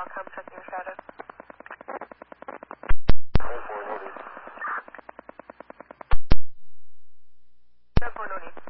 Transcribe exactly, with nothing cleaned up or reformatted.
Qualcomm, checking your status. ten four, no need. ten four, no need.